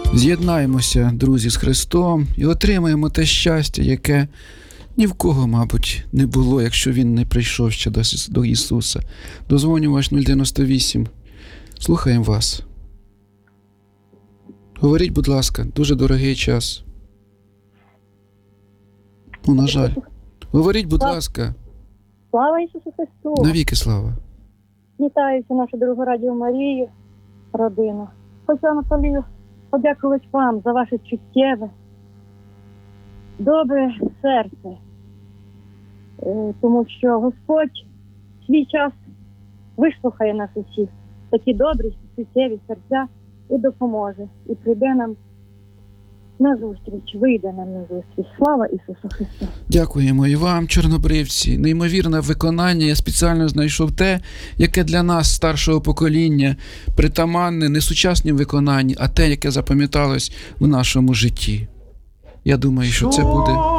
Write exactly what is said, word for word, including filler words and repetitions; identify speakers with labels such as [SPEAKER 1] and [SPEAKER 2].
[SPEAKER 1] З'єднаємося, друзі, з Христом і отримаємо те щастя, яке ні в кого, мабуть, не було, якщо він не прийшов ще до, до Ісуса. Дозвонювач нуль дев'яносто вісім. Слухаємо вас. Говоріть, будь ласка, дуже дорогий час. Ну, на жаль. Говоріть, будь
[SPEAKER 2] Слава-
[SPEAKER 1] ласка.
[SPEAKER 2] Слава Ісусу Христу!
[SPEAKER 1] Навіки слава.
[SPEAKER 2] Вітаю всю нашу дорогу Радіо Марію, родину. Хочу, Анатолію, подякувати вам за ваше чуттєве, добре серце. Е, Тому що Господь свій час вислухає нас усіх. Такі добрі, чуттєві серця і допоможе. І прийде нам на зустріч, вийде нам на зустріч. Слава Ісусу Христу!
[SPEAKER 1] Дякуємо і вам, чорнобривці. Неймовірне виконання. Я спеціально знайшов те, яке для нас, старшого покоління, притаманне не сучаснім виконанні, а те, яке запам'яталось в нашому житті. Я думаю, що це буде